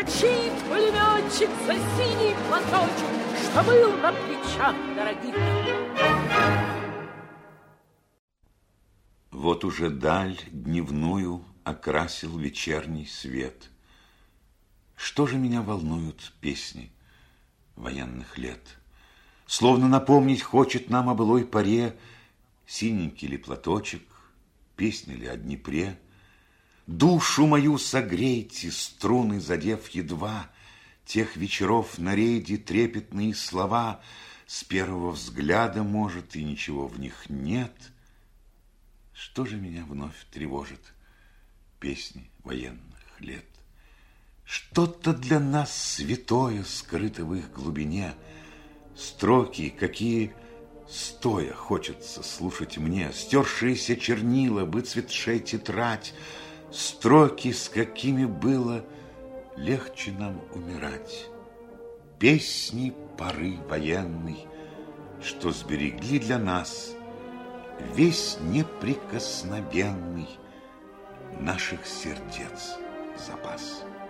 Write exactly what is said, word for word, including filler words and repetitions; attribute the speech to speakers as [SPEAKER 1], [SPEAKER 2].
[SPEAKER 1] Строчит пулеметчик за синий платочек, что был на плечах дорогих.
[SPEAKER 2] Вот уже даль дневную окрасил вечерний свет. Что же меня волнуют песни военных лет? Словно напомнить хочет нам о былой поре синенький ли платочек, песня ли о Днепре. Душу мою согрейте, струны задев едва, тех вечеров на рейде трепетные слова. С первого взгляда, может, и ничего в них нет. Что же меня вновь тревожит? Песни военных лет. Что-то для нас святое скрыто в их глубине. Строки, какие стоя хочется слушать мне, стершиеся чернила, выцветшая тетрадь, строки, с какими было легче нам умирать. Песни поры военной, что сберегли для нас весь неприкосновенный наших сердец запас.